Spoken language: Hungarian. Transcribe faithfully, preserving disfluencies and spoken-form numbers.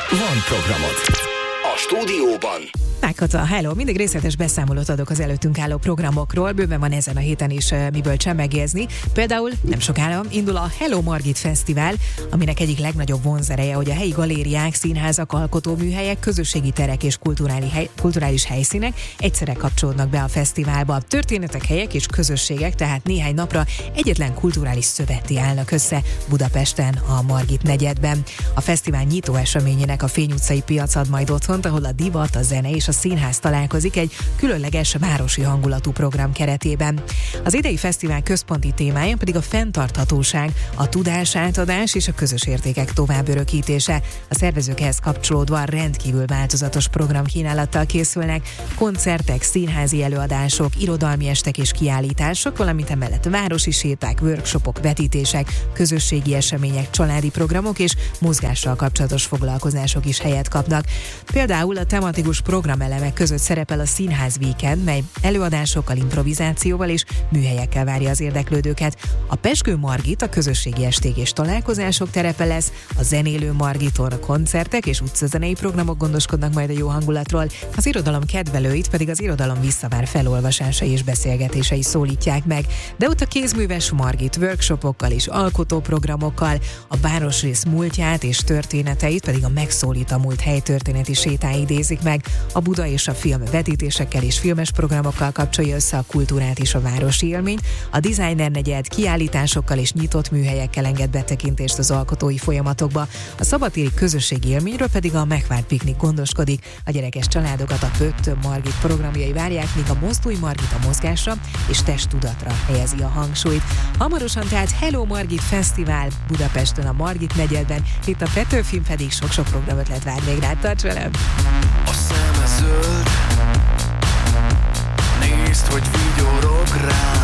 van programod. A stúdióban Ágota, hello! Mindig részletes beszámolót adok az előttünk álló programokról, bőven van ezen a héten is uh, miből csemegézni. Például nem sokára indul a Hello Margit Fesztivál, aminek egyik legnagyobb vonzereje, hogy a helyi galériák, színházak, alkotóműhelyek, közösségi terek és kulturális, hely, kulturális helyszínek egyszerre kapcsolódnak be a fesztiválba. Történetek, helyek és közösségek, tehát néhány napra egyetlen kulturális szövetté állnak össze Budapesten, a Margit negyedben. A fesztivál nyitó eseményének a Fény utcai piac ad majd otthont, ahol a divat, a zene és a színház találkozik egy különleges városi hangulatú program keretében. Az idei fesztivál központi témája pedig a fenntarthatóság, a tudásátadás és a közös értékek továbbörökítése. A szervezők ehhez kapcsolódva rendkívül változatos programkínálattal készülnek, koncertek, színházi előadások, irodalmi estek és kiállítások, valamint emellett városi séták, workshopok, vetítések, közösségi események, családi programok és mozgással kapcsolatos foglalkozások is helyet kapnak. Például a tematikus programelemek között szerepel a Színház Weekend, mely előadásokkal, improvizációval és műhelyekkel várja az érdeklődőket. A Pezsgő Margit a közösségi esték és találkozások terepe lesz, a Zenélő Margiton a koncertek és utcazenei programok gondoskodnak majd a jó hangulatról, az irodalom kedvelőit pedig az irodalom visszavár felolvasásai és beszélgetései szólítják meg. De ott a kézműves Margit workshopokkal és alkotóprogramokkal, a városrész múltját és történeteit pedig a Megszólít a múlt helytörténeti sétái idézik meg. A Buda és a film vetítésekkel és filmes programokkal kapcsolja össze a kultúrát és a városi élményt, a Designer negyed kiállításokkal és nyitott műhelyekkel enged betekintést az alkotói folyamatokba, a szabadtéri közösségi élményről pedig a Megvárt Piknik gondoskodik. A gyerekes családokat a Pöttöm Margit programjai várják, míg a Mozdulj Margit a mozgásra és testtudatra helyezi a hangsúlyt. Hamarosan tehát Hello Margit Fesztivál Budapesten, a Margit negyedben, itt a Petőfilm pedig sok-sok programötlet vár még rád, tarts velem! A szeme zöld,